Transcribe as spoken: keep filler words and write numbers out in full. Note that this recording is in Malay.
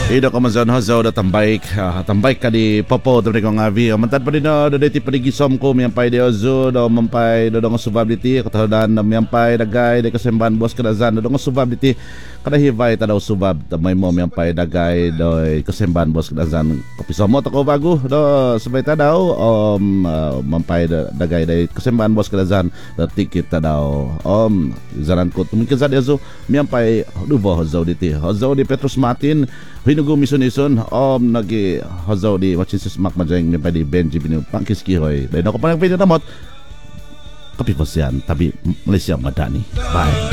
Ida ko mazon hazaw da tambay uh, tambay ka di popo tawag ko nga vi mantad pa din na dati pa gisom ko miyampay di ozo do mampay do dong subability katadan na miyampay dagay de kasemban bos kadazan do dong subability kada hivay ta daw subab ta may mo miyampay dagay do kasemban bos kadazan kapisomo to ko bago do sabay ta daw um uh, mampay dagay de kasemban bos kadazan da ticket ta daw um zaran ko tumkin sa dezo miyampay duvo hazaw diti hazaw di Petros Martin hinugo mison-ison om nagi hazaw di machinsis mak majeng mi padi Benji binu pangkiski hoy dahil ako pa nagpili namot kapipos yan tabi Malaysia Madani. Bye.